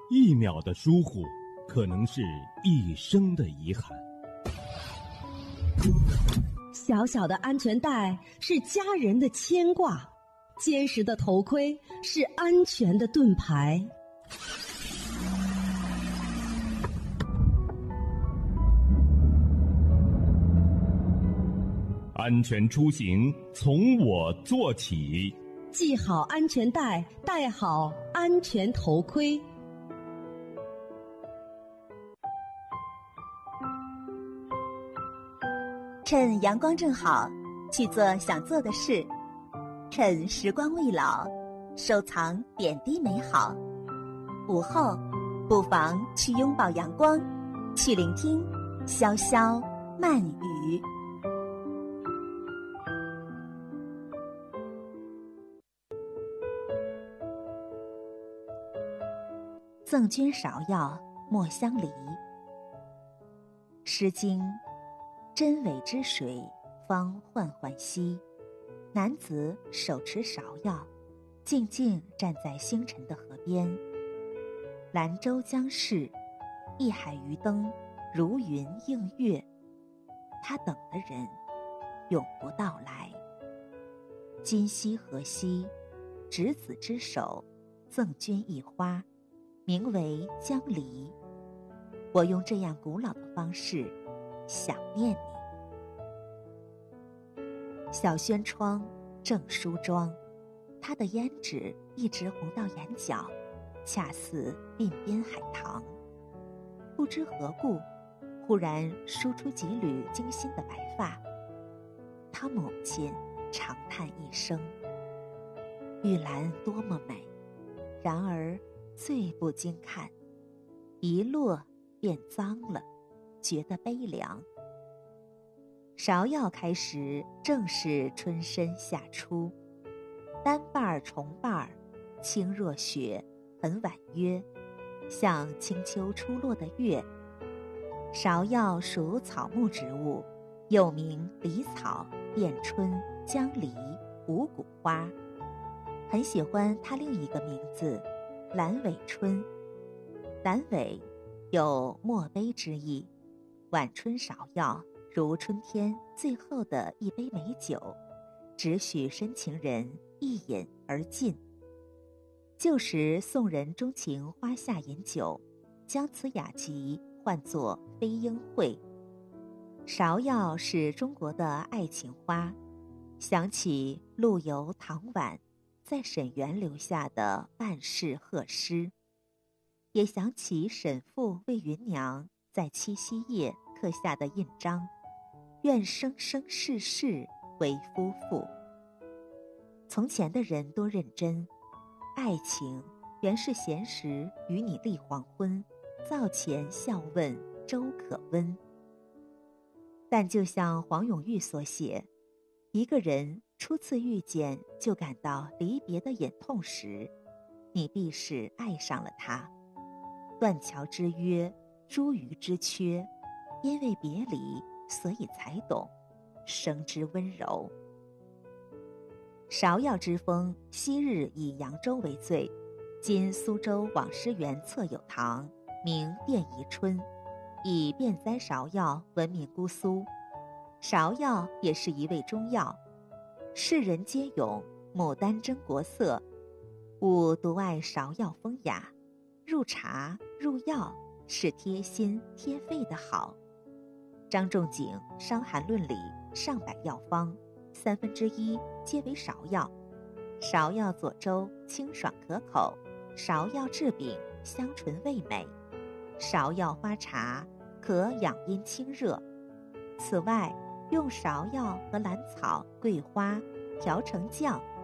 一秒的疏忽，可能是一生的遗憾。 小小的安全带是家人的牵挂，坚实的头盔是安全的盾牌。 安全出行从我做起， 系好安全带，戴好安全头盔。 趁阳光正好，去做想做的事；趁时光未老，收藏点滴美好。午后，不妨去拥抱阳光，去聆听潇潇慢语。赠君芍药，莫相离。诗经：真伪之水，方涣涣兮。男子手持芍药，静静站在星辰的河边。兰州将逝，一海余灯，如云映月。他等的人，永不到来。今夕何夕？执子之手，赠君一花，名为将离。我用这样古老的方式想念你。小轩窗正梳妆，她的胭脂一直红到眼角，恰似鬓边海棠。不知何故，忽然梳出几缕精心的白发。她母亲长叹一声：玉兰多么美，然而最不经看，一落便脏了，觉得悲凉。芍药开时正是春深夏初，单瓣重瓣，轻若雪，很婉约，像清秋初落的月。芍药属草木植物，又名狸草、电春、江梨、五谷花。很喜欢它另一个名字兰尾春。兰尾有墨杯之意，晚春芍药如春天最后的一杯美酒，只许深情人一饮而尽。旧时宋人钟情花下饮酒，将此雅集唤作飞鹰会。芍药是中国的爱情花，想起陆游、唐婉在沈园留下的半世贺诗，也想起沈复为芸娘在七夕夜刻下的印章：愿生生世世为夫妇。从前的人多认真，爱情原是闲时与你立黄昏，灶前笑问粥可温。但就像黄永玉所写，一个人初次遇见就感到离别的隐痛时，你必是爱上了他。断桥之约，茱萸之缺，因为别离，所以才懂生之温柔。芍药之风，昔日以扬州为最，今苏州网师园侧有堂，名奠宜春，以遍栽芍药闻名姑苏。芍药也是一味中药，世人皆咏牡丹真国色，吾独爱芍药风雅，入茶入药是贴心贴肺的好。张仲景《伤寒论》里上百药方，1/3皆为芍药。芍药佐粥清爽可口，芍药制饼香醇味美，芍药花茶可养阴清热。此外，用芍药和兰草、桂花调成酱，